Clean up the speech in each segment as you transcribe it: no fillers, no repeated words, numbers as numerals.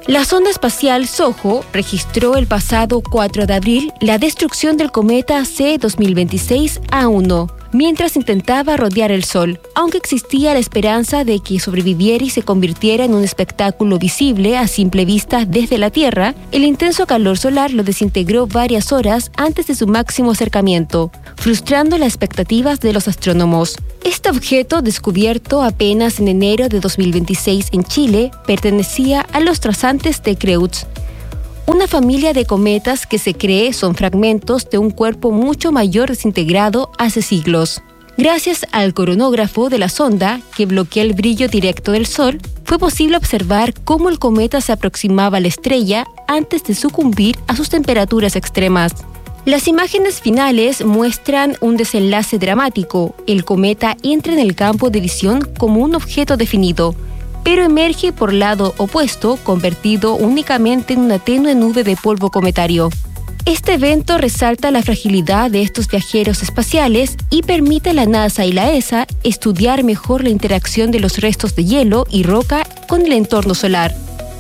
La sonda espacial SOHO registró el pasado 4 de abril la destrucción del cometa C2026A1, mientras intentaba rodear el Sol, aunque existía la esperanza de que sobreviviera y se convirtiera en un espectáculo visible a simple vista desde la Tierra. El intenso calor solar lo desintegró varias horas antes de su máximo acercamiento, frustrando las expectativas de los astrónomos. Este objeto, descubierto apenas en enero de 2026 en Chile, pertenecía a los trazantes de Creutz, una familia de cometas que se cree son fragmentos de un cuerpo mucho mayor desintegrado hace siglos. Gracias al coronógrafo de la sonda, que bloquea el brillo directo del Sol, fue posible observar cómo el cometa se aproximaba a la estrella antes de sucumbir a sus temperaturas extremas. Las imágenes finales muestran un desenlace dramático. El cometa entra en el campo de visión como un objeto definido, pero emerge por lado opuesto, convertido únicamente en una tenue nube de polvo cometario. Este evento resalta la fragilidad de estos viajeros espaciales y permite a la NASA y la ESA estudiar mejor la interacción de los restos de hielo y roca con el entorno solar.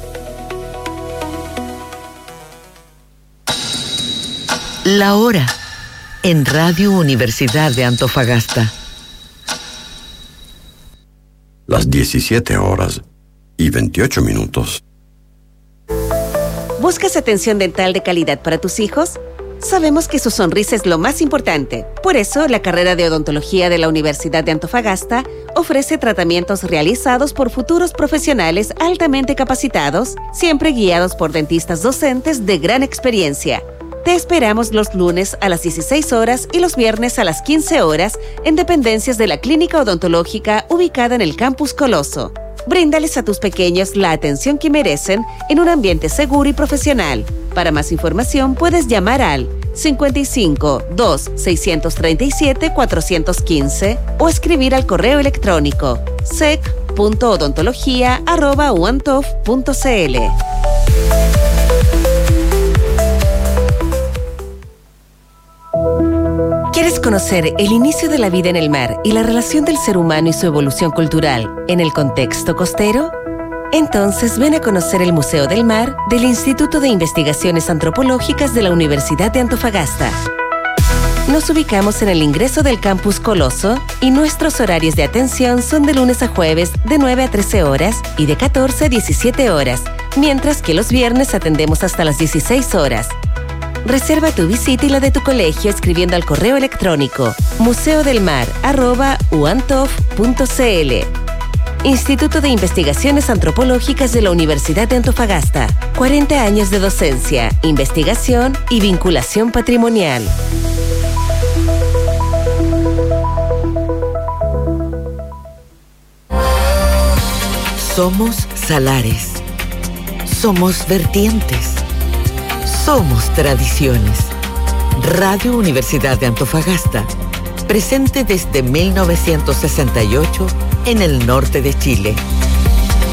La hora en Radio Universidad de Antofagasta. Las 17:28. ¿Buscas atención dental de calidad para tus hijos? Sabemos que su sonrisa es lo más importante. Por eso, la carrera de odontología de la Universidad de Antofagasta ofrece tratamientos realizados por futuros profesionales altamente capacitados, siempre guiados por dentistas docentes de gran experiencia. Te esperamos los lunes a las 16 horas y los viernes a las 15 horas en dependencias de la Clínica Odontológica ubicada en el Campus Coloso. Bríndales a tus pequeños la atención que merecen en un ambiente seguro y profesional. Para más información puedes llamar al 55 2 637 415 o escribir al correo electrónico sec.odontología@uantof.cl. ¿Quieres conocer el inicio de la vida en el mar y la relación del ser humano y su evolución cultural en el contexto costero? Entonces ven a conocer el Museo del Mar del Instituto de Investigaciones Antropológicas de la Universidad de Antofagasta. Nos ubicamos en el ingreso del Campus Coloso y nuestros horarios de atención son de lunes a jueves de 9 a 13 horas y de 14 a 17 horas, mientras que los viernes atendemos hasta las 16 horas. Reserva tu visita y la de tu colegio escribiendo al correo electrónico museodelmar@uantof.cl. Instituto de Investigaciones Antropológicas de la Universidad de Antofagasta. 40 años de docencia, investigación y vinculación patrimonial. Somos salares. Somos vertientes. Somos tradiciones. Radio Universidad de Antofagasta, presente desde 1968 en el norte de Chile.